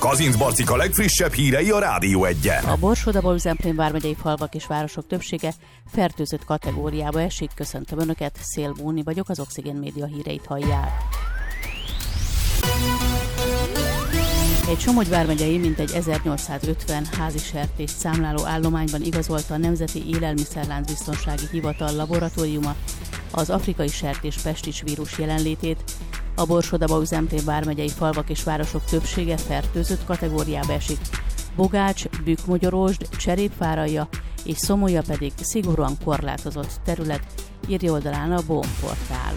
Kazincbarcika legfrissebb hírei a Rádió Egyen. A Borsod-Abaúj-Zemplén vármegyei falvak és városok többsége fertőzött kategóriába esik. Köszöntöm Önöket, Szél Bóni vagyok, az Oxigén Média híreit hallják. Egy Somogy vármegyei mintegy 1850 házi sertést számláló állományban igazolta a Nemzeti Élelmiszerlánc Biztonsági Hivatal laboratóriuma az afrikai sertés pestis vírus jelenlétét. A Borsod-Abaúj-Zemplén vármegyei falvak és városok többsége fertőzött kategóriába esik. Bogács, Bükkmogyorosd, Cserépváralja és Szomolya pedig szigorúan korlátozott terület, írja oldalán a BOM portál.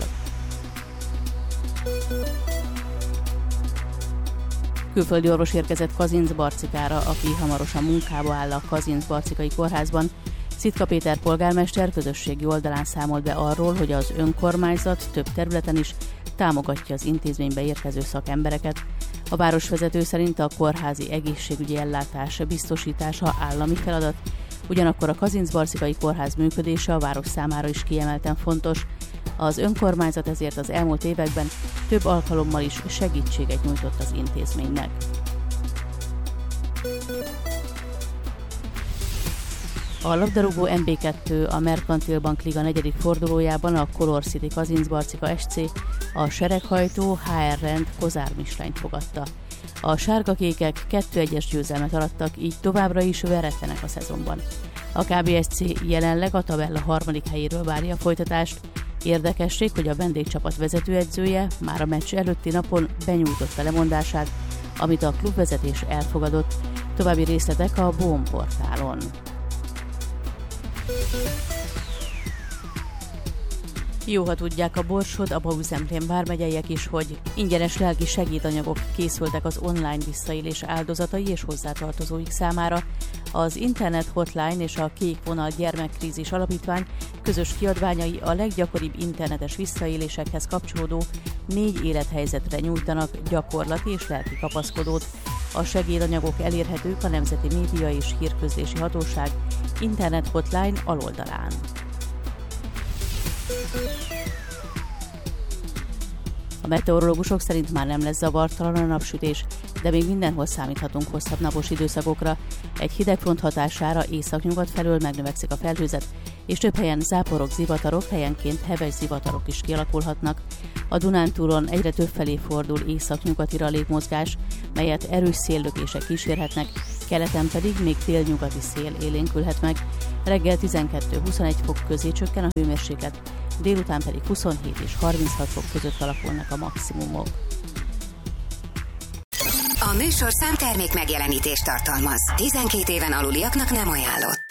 Külföldi orvos érkezett Kazincbarcikára, aki hamarosan munkába áll a Kazincbarcikai kórházban. Szitka Péter polgármester közösségi oldalán számolt be arról, hogy az önkormányzat több területen is támogatja az intézménybe érkező szakembereket. A városvezető szerint a kórházi egészségügyi ellátás biztosítása állami feladat, ugyanakkor a Kazincbarcikai kórház működése a város számára is kiemelten fontos. Az önkormányzat ezért az elmúlt években több alkalommal is segítséget nyújtott az intézménynek. A labdarúgó MB2 a Merkantil Bank Liga 4. fordulójában a Color City Kazincbarcika SC a sereghajtó HR Rend Kozár Mislányt fogadta. A sárga-kékek 2-1-es győzelmet arattak, így továbbra is veretlenek a szezonban. A KBSC jelenleg a tabella 3. helyéről várja a folytatást. Érdekesség, hogy a vendégcsapat vezetőedzője már a meccs előtti napon benyújtotta lemondását, amit a klubvezetés elfogadott. További részletek a BOM portálon. Jó, ha tudják a Borsod-Abaúj-Zemplén vármegyeiek is, hogy ingyenes lelki segédanyagok készültek az online visszaélés áldozatai és hozzátartozóik számára. Az Internet Hotline és a Kék Vonal Gyermekkrízis Alapítvány közös kiadványai a leggyakoribb internetes visszaélésekhez kapcsolódó 4 élethelyzetre nyújtanak gyakorlati és lelki kapaszkodót. A segédanyagok elérhetők a Nemzeti Média és Hírközlési Hatóság Internet Hotline aloldalán. A meteorológusok szerint már nem lesz zavartalan a napsütés, de még mindenhol számíthatunk hosszabb napos időszakokra. Egy hidegfront hatására északnyugat felől megnövekszik a felhőzet, és több helyen záporok, zivatarok, helyenként heves zivatarok is kialakulhatnak. A Dunántúlon egyre több felé fordul északnyugatira a légmozgás, melyet erős széllökések kísérhetnek, keleten pedig még délnyugati szél élénkülhet meg. Reggel 12-21 fok közé csökken a hőmérséklet, délután pedig 27 és 36 fok között alakulnak a maximumok. A műsorszám termék megjelenítést tartalmaz. 12 éven aluliaknak nem ajánlott.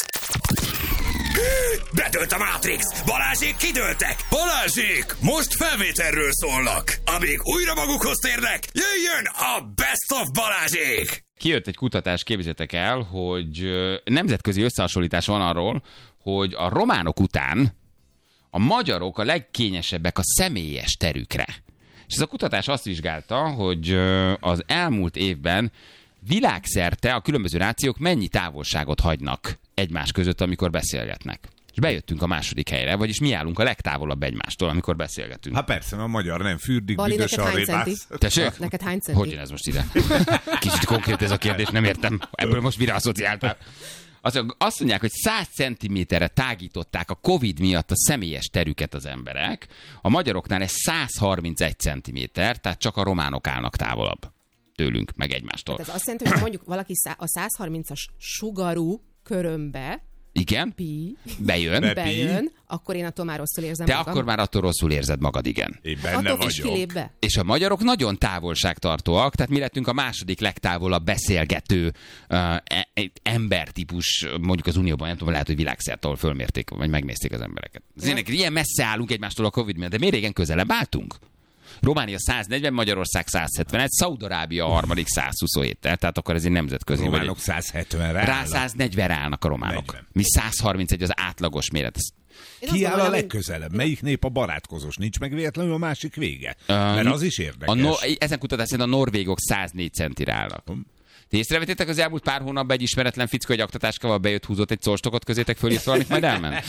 Bedőlt a Matrix! Balázsék kidőltek! Balázsék! Most felvételről szólnak! Amíg újra magukhoz térnek, jöjjön a Best of Balázsék! Kijött egy kutatás, képzeljétek el, hogy nemzetközi összehasonlítás van arról, hogy a románok után a magyarok a legkényesebbek a személyes terükre. És ez a kutatás azt vizsgálta, hogy az elmúlt évben világszerte a különböző nációk mennyi távolságot hagynak egymás között, amikor beszélgetnek. És bejöttünk a második helyre, vagyis mi állunk a legtávolabb egymástól, amikor beszélgetünk. Hát persze, a magyar nem fürdik, Bali, büdös neked hány centi? Tessék? Neked hány centi? Hogy jön ez most ide? Kicsit konkrét ez a kérdés, nem értem. Ebből most mire asszociáltál? Azt mondják, hogy 100 centiméterre tágították a Covid miatt a személyes terüket az emberek. A magyaroknál ez 131 centiméter, tehát csak a románok állnak távolabb tőlünk, meg egymástól. Hát ez azt jelenti, hogy mondjuk valaki a 130-as sugarú körömbe igen, bejön, akkor én attól már rosszul érzem te magam. akkor már attól rosszul érzed magad, igen. Én benne attól is vagyok. be. És a magyarok nagyon távolságtartóak, tehát mi lettünk a második legtávolabb beszélgető embertípus, mondjuk az Unióban, nem tudom, lehet, hogy világszerte, ahol fölmérték, vagy megnézték az embereket. Ilyen messze állunk egymástól a Covid miatt, de miért régen közelebb álltunk? Románia 140, Magyarország 171, Szaúd-Arábia a harmadik 127, tehát akkor ez egy nemzetközi. Románok 170-re rá 140-re állnak a románok. 40. Mi 131 az átlagos méret. Ki áll a legközelebb? Melyik nép a barátkozós? Nincs meg véletlenül a másik vége? Mert az is érdekes. Ezen kutatás szerint a norvégok 104 centire állnak. Ti észrevettétek az elmúlt pár hónapban egy ismeretlen fickó egy aktatáskával bejött, húzott egy szolstokot közétek, fölírt valamit, majd elment?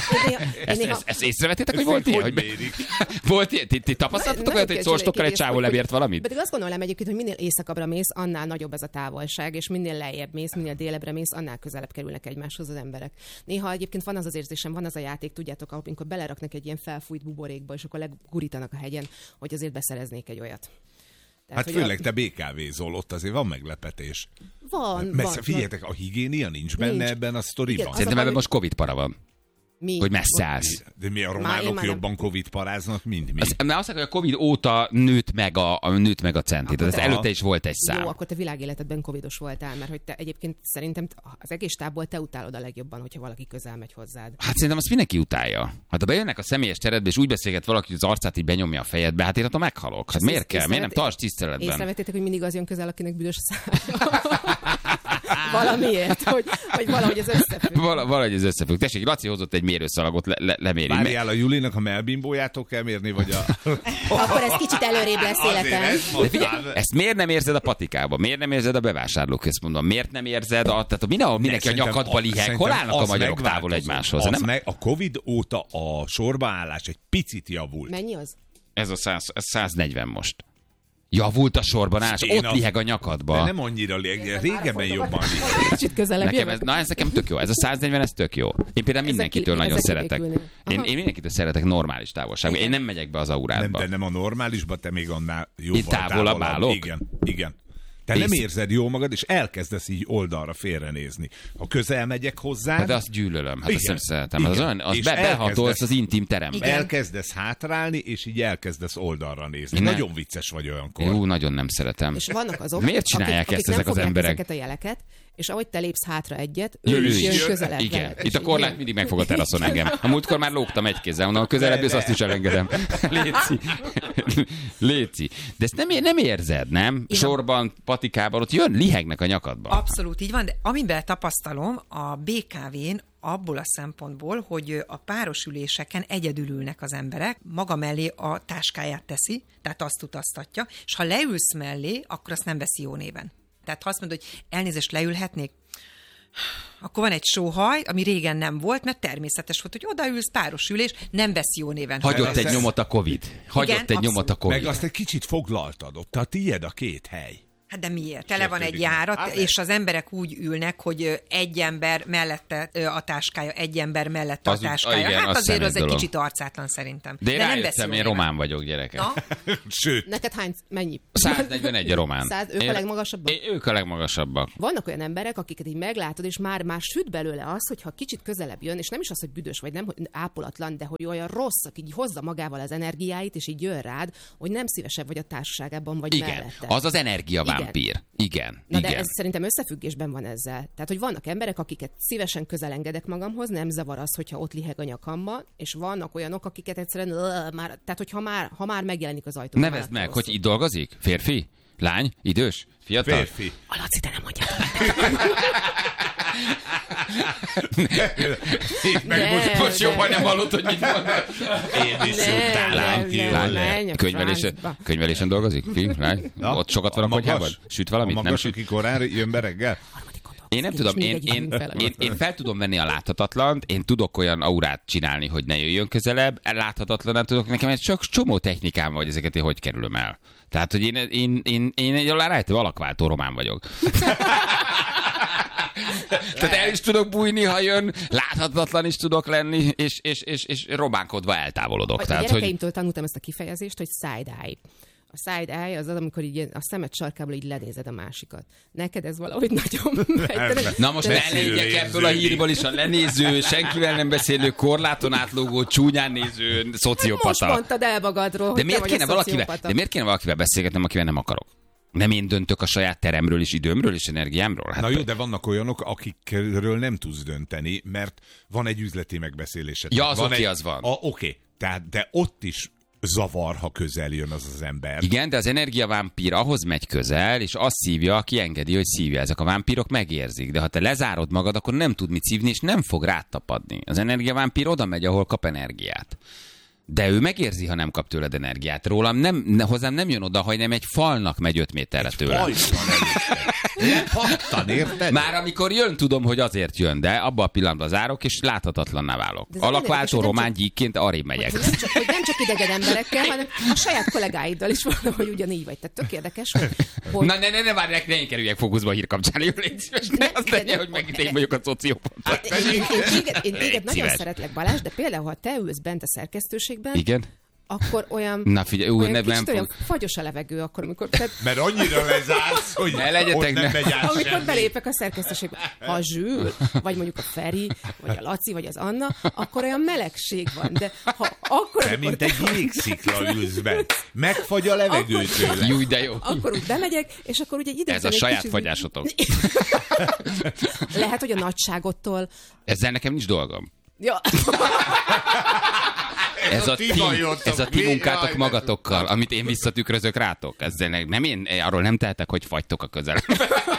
Ezt észrevettétek, hogy volt ilyen? Volt ilyen? Ti tapasztaltatok olyat, hogy egy szolstokkal egy csávó lebért valamit? Pedig azt gondolom egyébként, hogy minél északabbra mész, annál nagyobb ez a távolság, és minél lejjebb mész, minél délebbre mész, annál közelebb kerülnek egymáshoz az emberek. Néha egyébként van az az érzésem, van az a játék, tudjátok, amikor beleraknak egy ilyen felfújt buborékba, és akkor legurítanak a hegyen, hogy azért beszereznék egy olyat. Tehát, hát főleg te BKV-zol, ott azért van meglepetés. Van. Figyeljetek, a higiénia nincs benne ebben a sztoriban. Szerintem ebben most Covid para van. Mi? Hogy messze állsz. De mi a románok jobban Covid paráznak, mint mi? Mert azt mondják, hogy a Covid óta nőtt meg a centi. Tehát előtte is volt egy szám. Jó, akkor te világéletedben covidos voltál, mert hogy te egyébként szerintem az egész tábból te utálod a legjobban, hogyha valaki közel megy hozzád. Hát szerintem azt mindenki utálja. Hát ha bejönnek a személyes teredbe, és úgy beszélget valaki, hogy az arcát így benyomja a fejedbe, hát én attól meghalok. Hát miért kell? Miért nem tarts tiszteletben? Észrevettétek, hogy mindig az jön közel, akinek büdös a szája. Valamiért, hogy valahogy ez összefügg. Valahogy ez összefügg. Tessék, Laci hozott egy mérőszalagot, leméri. Várjál, a Julinak a melbimbójától kell mérni, vagy a... Akkor ez kicsit előrébb lesz életem. Ezt miért nem érzed a patikában? Miért nem érzed a bevásárlóközpontban? Miért nem érzed tehát mindenki a nyakadba liheg? Hol állnak a magyarok távol egymáshoz? A Covid óta a sorbaállás egy picit javult. Mennyi az? Ez 140 most. Javult a sorban állás, ott liheg a nyakadba. De nem annyira régebben jobban liheg. Kicsit közelebb ez nekem tök jó. Ez a 140, ez tök jó. Én például mindenkitől nagyon szeretek. Én mindenkitől szeretek normális távolságban. Én nem megyek be az aurádba. Nem, de nem a normálisba, te még annál jóval távolabb állok? Igen. Te nem érzed jól magad, és elkezdesz így oldalra félrenézni. Ha közel megyek hozzá... De azt gyűlölöm, azt nem szeretem. Az behatolsz az intim terembe. Elkezdesz hátrálni, és így elkezdesz oldalra nézni. Nagyon vicces vagy olyankor. Jó, nagyon nem szeretem. És vannak azok, miért csinálják ezt ezek az emberek? Ezeket a jeleket, és ahogy te lépsz hátra egyet, ő is jön közelebb. Igen, itt a korlát mindig megfog a teraszon engem. A múltkor már lógtam egy kézzel, onnan közelebb, és azt is elengedem. Léci. De ezt nem érzed, nem? Sorban, patikában, ott lihegnek a nyakadba. Abszolút így van, de amiben tapasztalom a BKV-n, abból a szempontból, hogy a páros üléseken egyedül ülnek az emberek, maga mellé a táskáját teszi, tehát azt utaztatja, és ha leülsz mellé, akkor azt nem veszi jó néven. Tehát ha azt mondod, hogy elnézést, leülhetnék, akkor van egy sóhaj, ami régen nem volt, mert természetes volt, hogy odaülsz, páros ülés, nem veszi jó néven. Hagyott egy nyomot a Covid. Meg azt egy kicsit foglaltad, ott a tiéd a két hely. Hát de miért? Tele van egy járat, és az emberek úgy ülnek, hogy egy ember mellette a táskája, egy ember mellette a táskája. Igen, hát azért az egy kicsit arcátlan szerintem. De én rájöttem, én román vagyok, gyerekek. Sőt. Neked mennyi? 141 a román. Ők a legmagasabbak? Ők a legmagasabbak. Vannak olyan emberek, akiket így meglátod, és már süt belőle az, hogyha kicsit közelebb jön, és nem is az, hogy büdös vagy nem, hogy ápolatlan, de hogy olyan rossz, aki így hozza magával az energiáit, és így jön rád, hogy nem szívesebb vagy a társaságában, vagy mellette. Az az energiavámpír. Igen. De ez szerintem összefüggésben van ezzel. Tehát, hogy vannak emberek, akiket szívesen közel engedek magamhoz, nem zavar az, hogyha ott liheg a nyakamba, és vannak olyanok, akiket egyszerűen tehát, hogy ha már megjelenik az ajtó. Nevezd meg, hogy itt dolgozik? Férfi? Lány? Idős? Fiatal? Férfi. A Laci, te nem mondjad. Most jobban nem hallott, hogy mit mondod. Én is szoktam. Könyvelésen dolgozik? Lány? Ott sokat van a konyhában? Süt valamit? A magas, aki korán jön be reggel? Én nem tudom, én fel tudom venni a láthatatlant, én tudok olyan aurát csinálni, hogy ne jöjjön közelebb, láthatatlan nem tudok, nekem egy csak csomó technikám vagy, ezeket én hogy kerülöm el. Tehát, hogy én egy rájtő alakváltó román vagyok. Tehát el is tudok bújni, ha jön, láthatatlan is tudok lenni, és románkodva eltávolodok. A gyerekeimtől tanultam ezt a kifejezést, hogy side-eye. A side-eye az, amikor így a szemed sarkából így lenézed a másikat. Neked ez valahogy nagyon megy. Na most elnézjek ebből a hírből is a lenéző, senkivel nem beszélő, korláton átlógó, csúnyán néző szociopata. Most mondtad el magadról, de miért kéne valakivel beszélgetnem, akivel nem akarok? Nem én döntök a saját teremről és időmről és energiámról? Hát na jó, de vannak olyanok, akikről nem tudsz dönteni, mert van egy üzleti megbeszélésed. Ja, az van. Oké, tehát de ott is zavar, ha közel jön az ember. Igen, de az energiavámpír ahhoz megy közel, és azt szívja, aki engedi, hogy szívja. Ezek a vámpírok megérzik, de ha te lezárod magad, akkor nem tud mit szívni, és nem fog rád tapadni. Az energiavámpír oda megy, ahol kap energiát. De ő megérzi, ha nem kap tőled energiát. Hozzám nem jön oda, hogy nem egy falnak megy 5 méterre tőle. Pattan, érted? Már amikor jön, tudom, hogy azért jön, de abban a pillanatban zárok, és láthatatlanná válok. Alakváltó román gyíkként arrébb megyek. Nem csak idegen emberekkel, hanem a saját kollégáiddal is van, hogy ugyanígy vagy. Tehát tök érdekes, hogy... Ne várj, ne én kerüljek fókuszba a hírkapcsán. Jó, légy szíves, ne azt tegye, hogy megint én vagyok a szociopata. Én téged nagyon szeretlek, Balázs, de például, ha te ülsz bent a szerkesztőségben, igen? Akkor olyan, na figyelj, kicsit olyan fagyos a levegő, akkor, amikor... Mert annyira lezársz, hogy ott nem megy át amikor semmi. belépek a szerkesztőségbe. Ha a Zsül, vagy mondjuk a Feri, vagy a Laci, vagy az Anna, akkor olyan melegség van. De ha akkor... Te mint egy jégszikla ülsz bent. Megfagy a levegő tőle. Júj, de jó. Akkor úgy bemegyek, és akkor ugye idegen... Ez a saját fagyásotok. Lehet, hogy a nagyságottól... Ezzel nekem nincs dolgom. Ja. Ez a ti munkátok magatokkal, amit én visszatükrözök rátok. Ezzel nem én arról nem tehetek, hogy fagytok a közelemben.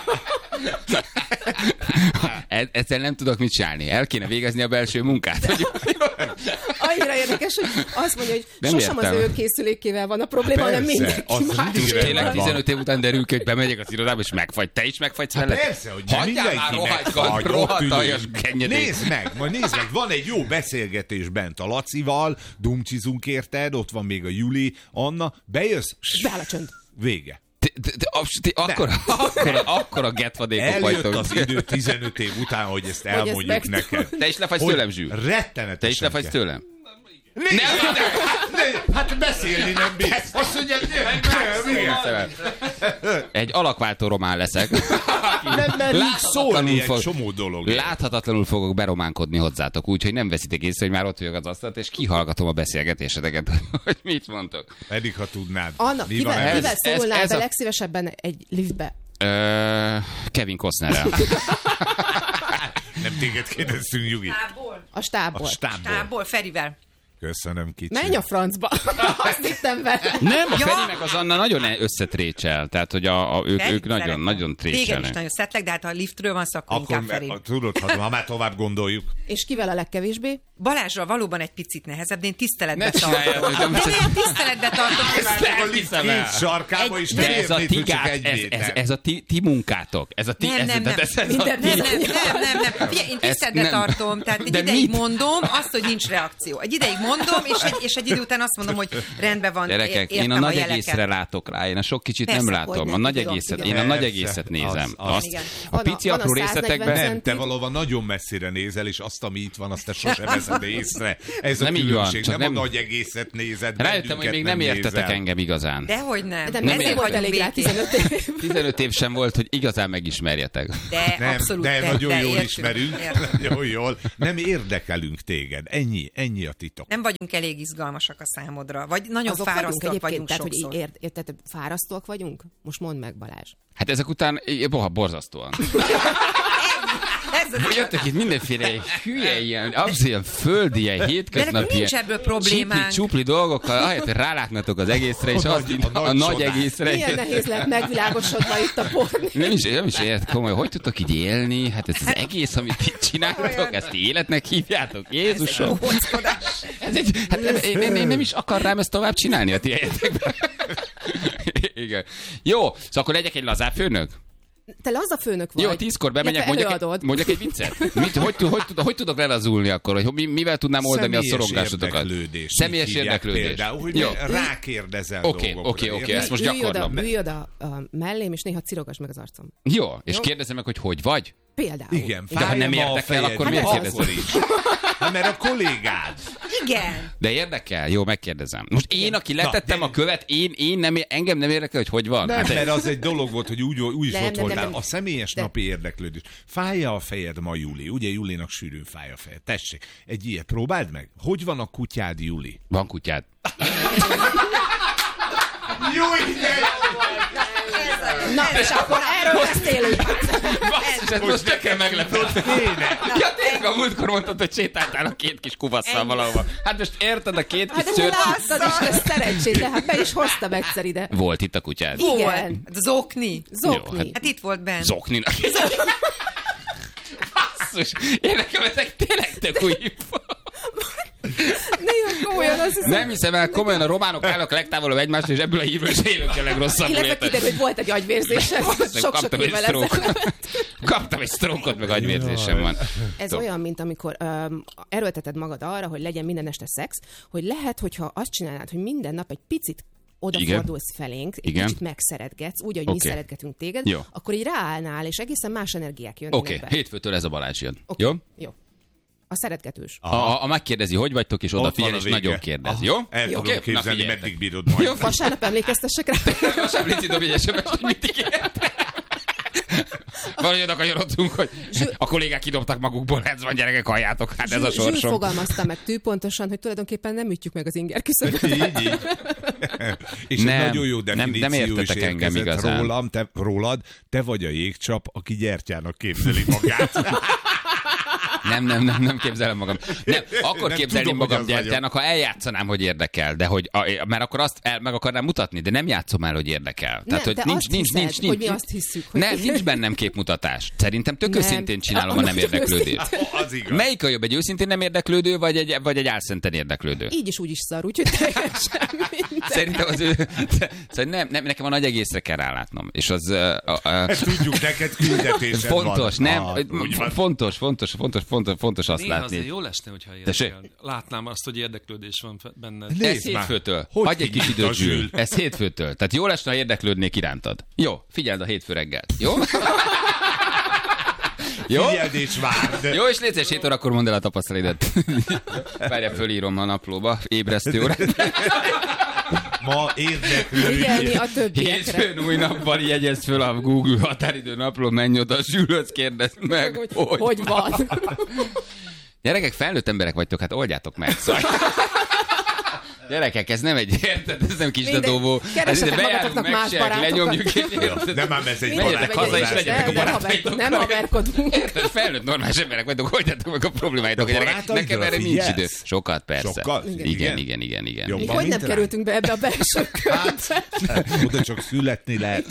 Ezzel nem tudok mit csinálni. El kéne végezni a belső munkát. Annyira érdekes, hogy azt mondja, hogy nem sosem értem. az ő készülékével van a probléma, hanem mindenki más. Tényleg 15 év után derül ki, hogy bemegyek az irodába, és megfagy. Te is megfagysz vele? Persze, hogy hagyjál már rohadt aljas kenyedék. Nézd meg, van egy jó beszélgetés bent a Lacival, dumcsizunk érted, ott van még a Juli, Anna, bejössz, Beáll a csönd. vége. Akkor a getvadékok Eljött vagytok. az idő 15 év után, hogy ezt elmondjuk neked. Te is lefagysz tőlem, Zsül? Rettenetesen. Te is lefagysz tőlem? Hát beszélni nem bírsz. Azt mondja, egy alakváltó román leszek. nem merünk szólni egy csomó dolog. Láthatatlanul fogok berománkodni hozzátok, úgyhogy nem veszitek észre, hogy már ott vagyok az asztalt, és kihallgatom a beszélgetéseteket, hogy mit mondtok. Pedig, ha tudnád. Anna, kivel szólnál be legszívesebben egy liftbe? Kevin Costnerrel. Nem téged kérdeztünk, Nyugi. A stábból. Stábból, Ferivel. Köszönöm, kicsi. Menj a francba. Azt hittem vele. Nem, a Feri meg az Anna nagyon összetrécsel, tehát hogy ők nagyon trécselnek. Téged is nagyon szeretlek, de hát ha a liftről van szó, akkor inkább Feri. Tudod, ha már tovább gondoljuk. És kivel a legkevésbé? Balázsra valóban egy picit nehezebb, de én tiszteletbe Ne csináljad, tartom. hogy De én tiszteletbe tartom. Két sarkába is de ez a férni, ti hogy csak egy méter. ez a ti munkátok. Ez a ti... Nem. Figyelj, én tiszteletbe tartom, tehát egy ideig mondom azt, hogy nincs reakció. Egy ideig mondom, és egy idő után azt mondom, hogy rendben van, gyerekek, én a nagy egészre látok rá, én a sok kicsit persze, nem látom. A nagy egészet, én a nagy egészet nézem. A pici apró részletekben... Nem, te valóban nagyon messzire nézel, és azt, ami itt van, azt te sosem veszed észre. Ez a nem így van, különbség, nem a nagy egészet nézed. Rájöttem, hogy még nem értetek engem igazán. Dehogy nem. De ezért volt elég rá 15 év. 15 év sem volt, hogy igazán megismerjetek. De Nem, abszolút. de nagyon jól értünk. ismerünk. Nagyon jól. Nem érdekelünk téged. Ennyi a titok. Nem vagyunk elég izgalmasak a számodra, vagy nagyon fárasztóak vagyunk tehát, sokszor. hogy érted, fárasztóak vagyunk? Most mondd meg, Balázs. Hát ezek után borzasztóan. Jöttek itt mindenféle hülye, ilyen földi, ilyen hétköznapi, nincs ebből problémánk. csupli dolgokkal, ahelyett, hogy rálátnátok az egészre, és a nagy egészre. Milyen nehéz lehet megvilágosodva itt a porni. Nem is ért komoly, hogy tudtok így élni? Hát ez az egész, amit itt csináltok, ezt életnek hívjátok? Jézusom! Én nem is akarnám ezt tovább csinálni a ti helyetekben. Igen. Jó, szóval akkor legyek egy lazább főnök? Te laza főnök vagy. Jó, 10-kor bemegyek, mondjak egy viccet. Hogy tudok lelazulni akkor? Hogy mivel tudnám oldani a szorongásotokat? Személyes érdeklődés. Például, hogy rákérdezel dolgokra. Oké, ezt most gyakorlom. Ülj oda mellém, és néha cirogass meg az arcom. Jó, és kérdezem meg, hogy vagy? Például. Igen, de ha nem érdekel, akkor miért kérdezem? Hát mert a kollégád. Igen. De érdekel? Jó, megkérdezem. Most én, aki letettem a követ, engem nem érdekel, hogy van? Nem, mert az egy dolog volt, hogy úgy is ott voltál. Nem. A személyes napi érdeklődés. Fájja a fejed ma, Juli? Ugye Julinak sűrűn fáj a fejed. Tessék, egy ilyet próbáld meg. Hogy van a kutyád, Juli? Van kutyád. Jó ide! Na, és akkor erről beszélünk. Basszus, most nekem meglepett. Ja, tényleg a múltkor mondtad, hogy sétáltál a két kis kuvasszal valahova. Hát most érted, a két kis Hát szőrt... láttad is, ez szerencsét, hát be is hoztam egyszer ide. Volt itt a kutyád? Igen. Zokni. Jó, hát Hát itt volt benn. Zokninak. Basszus, én nekem ezek tényleg tök új info. Néha komolyan azt hiszem. Nem hiszem el, komolyan a románok állnak a legtávolabb egymást, és ebből a hírból is élünk a legrosszabbul. Illetve kiderül, hogy volt egy agyvérzésem. Sok-sok évvel ezelőtt. Kaptam egy sztrókot, meg agyvérzésem van. Ez olyan, mint amikor erőlteted magad arra, hogy legyen minden este szex, hogy lehet, hogyha azt csinálnád, hogy minden nap egy picit odafordulsz felénk, egy kicsit megszeretgetsz, úgy, ahogy mi szeretgetünk téged, akkor így ráállnál, és egészen más energiák jönnek be. Hétfőtől ez a Balázs jön. Jó? Jó. A szeretgetős. A megkérdezi, hogy vagytok, és odafigyel, és nagyon kérdez. Jó? El tudom képzelni, meddig bírod majd. Jó, vasárnap emlékeztessek rá. Vasárnap Lici dobj egy SMS-t, hogy mit ígért. Valahogy oda kanyarodtunk, hogy a kollégák kidobtak magukból, ez van, gyerekek, halljátok, hát ez a sorsom. Zsül fogalmazta meg tűpontosan, hogy tulajdonképpen nem ütjük meg az inger küszöböt. Így. És nem, egy nagyon jó definíció nem értetek is engem igazán. Rólad, te vagy a jégcsap, aki gyertyának képzeli magát. Nem képzelem magam. Nem, akkor nem képzelném magam gyertyának, ha eljátszanám, hogy érdekel, de hogy, mert akkor azt meg akarnám mutatni, de nem játszom el, hogy érdekel. Tehát, hogy nincs, hogy mi azt hiszük. Nem, nincs bennem képmutatás. Szerintem tök őszintén csinálom a nem érdeklődést. Melyik a jobb, egy őszintén nem érdeklődő, vagy egy álszenten érdeklődő? Így is úgy is szar, úgyhogy teljesen minden. Szerintem az ő... Szóval nem, nekem a nagy egészre kell rálátnom. És az... Ezt tudjuk, neked küldetésed fontos, van. Nem? Fontos azt néha látni. Azért jó lesne, hogyha érdekel. Látnám azt, hogy érdeklődés van benned. Ez hétfőtől. Adj egy kis időt, Zsül. Ez hétfőtől. Tehát jó lesne, ha érdeklődnék irántad. Jó, figyeld a hétfő reggelt. Jó? Jó? Figyeld és várd. Jó, és légy 7 órakor mondd el a tapasztalatodat. Várjál, fölírom a naplóba. Ébresztő óra. Ma érdeklődj. Figyelni a többiekre. Hétfőn új nappal jegyezd föl a Google határidő napló, menj oda, Zsülhöz kérdezd meg, hogy van. Gyerekek, felnőtt emberek vagytok, hát oldjátok meg. Szóval... Gyerekek, ez nem egy érted, ez nem kisdadóvó. Keresetek magatoknak más barátokat. Lenyomjuk, nem ám ez egy menjetek haza, és legyetek a barátaitok. Nem haverkodunk. Érted, felnőtt normális emberek vagytok, oldjátok meg a problémáitok. Nekem erre nincs idő. Sokat, persze. Sokkal? Igen. Mi hogy nem kerültünk be ebbe a belső körbe? Oda csak születni lehet.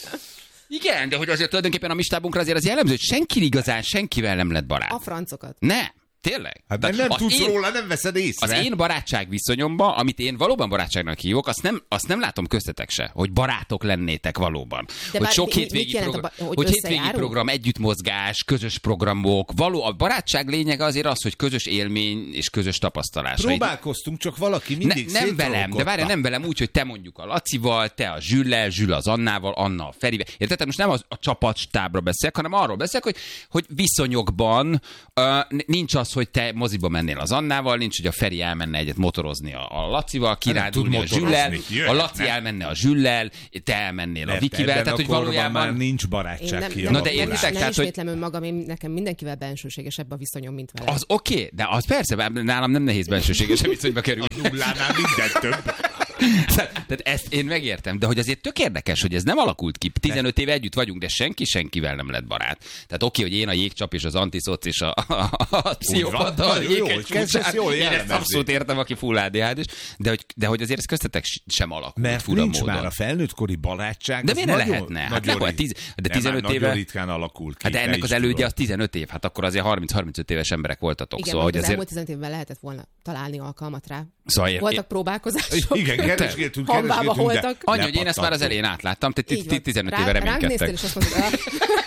Igen, de hogy azért tulajdonképpen a mi stábunkra azért az jellemző, hogy senkivel nem lett barát. A francokat. Ne. Tényleg? Hát nem tudsz róla, nem veszed észre. Az én barátság viszonyomban, amit én valóban barátságnak hívok, azt nem látom köztetek se, hogy barátok lennétek valóban. De hogy sok hétvégi program, együttmozgás, közös programok, a barátság lényege azért az, hogy közös élmény és közös tapasztalás. Próbálkoztunk, csak valaki mindig nem velem, de várj, nem velem úgy, hogy te mondjuk a Lacival, te a Zsüllel, Zsül az Annával, Anna a Ferivel. Érted? Most nem a csapatstábra beszélek, hanem arról beszélek, hogy viszonyokban nincs az, hogy te moziba mennél az Annával, nincs, hogy a Feri elmenne egyet motorozni a Lacival, kirándulni a Zsüllel, a Laci elmenne a Zsüllel, te elmennél a Vikivel, tehát hogy valójában már nincs barátság ki. Na de értitek, nem ismétlem önmagam, nekem mindenkivel bensőségesebb a viszonyom, mint vele. Az oké, de az persze, nálam nem nehéz bensőségesebb viszonyba kerül. A nullánál minden több. Tehát ezt én megértem, de hogy azért tök érdekes, hogy ez nem alakult ki. 15 éve együtt vagyunk, de senkivel nem lett barát. Tehát oké, hogy én a jégcsap és az antiszoc és a pszichopata a jéghegy csúcsán. Én ezt abszolút értem, aki full ADHD-s, de hogy azért ez köztetek sem alakult. Mert fura nincs módon. Már a felnőttkori barátság. De miért ne lehetne? Hát de 15 éve. Nagyon ritkán alakul ki. Hát de ennek az elődje az 15 év. Hát akkor azért 30-35 éves emberek voltatok. Igen, szóval, az elmúlt 15 évben lehetett volna találni alkalmat rá. Szóval voltak próbálkozások. Igen, keresgéltünk, voltak. Annyi, hogy én ezt már az elején átláttam, te 15 éve reménykedtek. Néztél, és azt mondtad,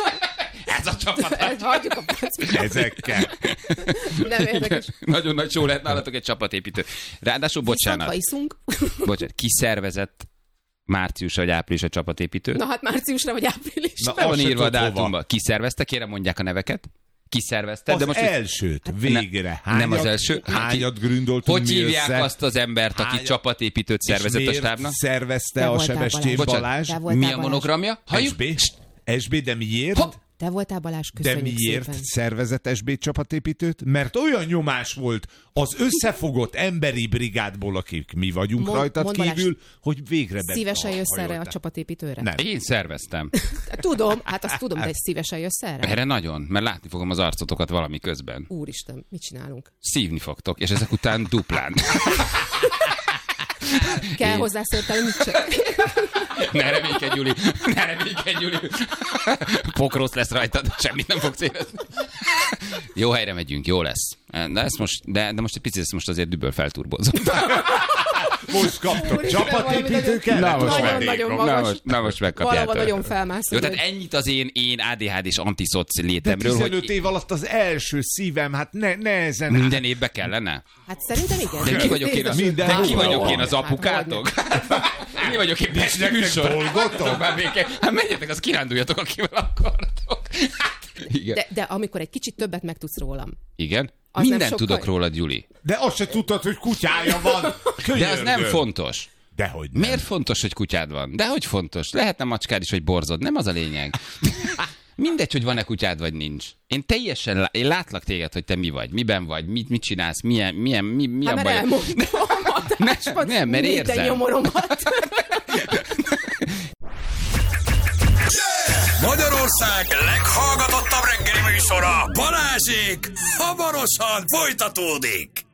ez a csapat. Hagyjuk a percet. Ezekkel. Nem érdekes. Nagyon nagy show lehet nálatok egy csapatépítő. Ráadásul, bocsánat. Bocsánat, kiszervezett március vagy április a csapatépítő. Na hát márciusra vagy áprilisra. Na, van írva a dátumban. Kiszervezte, kérem mondják a neveket. Kiszervezte. Az de most elsőt végre. Nem az első. Hányat gründoltunk hogy hívják azt az embert, aki csapatépítőt szervezett a stábnak? Szervezte a Sebestyén Balázs? Mi a monogramja? SB, de miért? Te voltál, Balázs, köszönjük de miért szépen. szervezett SB csapatépítőt? Mert olyan nyomás volt az összefogott emberi brigádból, akik mi vagyunk rajtad kívül, hogy végre szívesen jössz erre a csapatépítőre? Nem. Én szerveztem. Tudom, hát azt tudom, de szívesen jössz erre? Erre nagyon, mert látni fogom az arcotokat valami közben. Úristen, mit csinálunk? Szívni fogtok, és ezek után duplán. Kell hozzászóltál, mit csak. Ne reménykedj, Gyuri. Pokrósz lesz rajtad, semmit nem fogsz érezni. Jó helyre megyünk, jó lesz. De most egy picit most azért düböl felturbózom. Most kaptok csapatépítőket? Na most megkapjátok. Valahol nagyon felmászol. Jó, tehát ennyit az én ADHD-s antiszoc létemről. De 15 év alatt az első szívem, hát nehezen. Minden évbe kellene? Hát szerintem igen. De ki vagyok én az apukátok? Mi vagyok én Pesti műsor? Hát menjetek, az kiránduljatok, akivel akartok. De amikor egy kicsit többet megtudsz rólam. Igen? Mindent tudok rólad, Gyuri. De azt se tudtad, hogy kutyája van. De az nem fontos. Dehogy nem. Miért fontos, hogy kutyád van? Dehogy fontos. Lehetne macskád is, vagy borzod. Nem az a lényeg. Mindegy, hogy van-e kutyád, vagy nincs. Én látlak téged, hogy te mi vagy, miben vagy, mit csinálsz, mi a baj. Nem, mert érzem. Magyarország leghallgatottabb reggeli műsora, Balázsék, hamarosan folytatódik.